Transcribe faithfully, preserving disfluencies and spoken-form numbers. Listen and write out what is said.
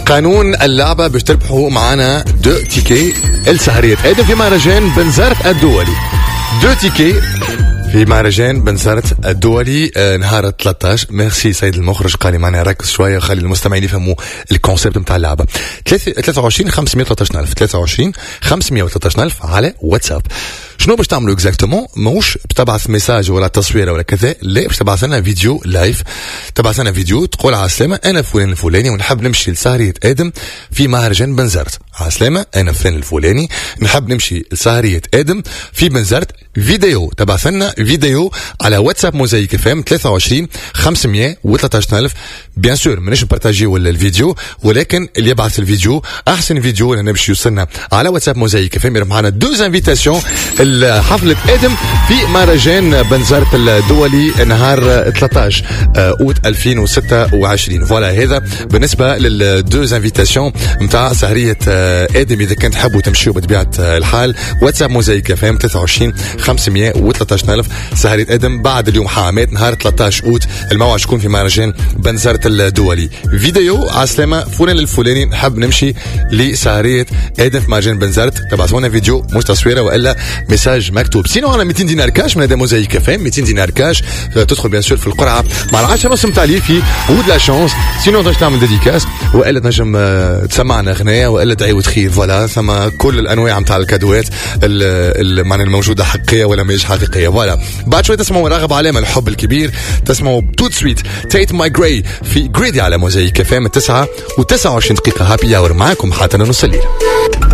قانون اللعبة باش تربحوا معنا دو تيكي السهرية ادم في مهرجان بنزرت الدولي. دو تيكي في مهرجان بنزرت الدولي آه نهار ثلاثة عشر. ميرسي سيد المخرج قال لي معنا ركز شويه وخلي المستمعين يفهموا الكونسيبت نتاع اللعبه. ثلاثة وعشرين خمسمية وثلاثة عشر ألف ثلاثة وعشرين خمسمية وثلاثة عشر ألف على واتساب. شنو باش تعملوا اكزاكتومون؟ ماهوش بتبعث ميساج ولا تصويره ولا كذا، لا باش تبعث لنا فيديو لايف. تبعث لنا فيديو تقول على السلامه انا فلان الفلاني ونحب نمشي لسهريه ادم في مهرجان بنزرت. على السلامه انا فلان الفلاني نحب نمشي لسهريه ادم في بنزرت. فيديو تبعث لنا فيديو على واتساب موزايك اف ام ثلاثة وعشرين خمسمية وثلاثة عشر ألف. بيان سور مانيش نبارطاجيو الفيديو، ولكن اللي يبعث الفيديو احسن فيديو لان باش يوصلنا على واتساب موزايك اف ام. يربح معنا دوز انفيتاسيون حفلة ادم في مهرجان بنزرت الدولي نهار ثلاثة عشر اوت ألفين وستة وعشرين. فوالا هذا بالنسبه للدوز انفيتاسيون نتاع سهريه ادم. اذا كنت تحبوا تمشيوا بطبيعه الحال واتساب موزايك اف ام ثلاثة وعشرين خمسمية وثلاثة عشر ألف. سهريه ادم بعد اليوم حامات نهار ثلاثة عشر اوت. الموعد شكون في مهرجان بنزرت الدولي. فيديو على السلامه فلان الفلاني نحب نمشي لسهريه ادم في مهرجان بنزرت. تبعثوا لنا فيديو مش تصويره والا ميساج مكتوب. سينو على مئتين دينار كاش من هذا موزايك اف ام. مئتين دينار كاش تدخل بيان سور في القرعه مع العشرة نص نتاع ليفي ود لا شانس. سينو تنجم تعمل ديديكاس والا تنجم تسمعنا اغنيه والا تعي وتخير. فوالا ثم كل الانواع نتاع الكادوات المعنى الموجوده حقيقيه ولا ماهيش حقيقيه. فوالا بعد شوي تسمعوا راغب علامه الحب الكبير. تسمعوا توت سويت تيت ماي جراي في جريدي على موزايك اف ام. تسعة وتسعة وعشرين دقيقه هابي اور معاكم حتى نص الليل.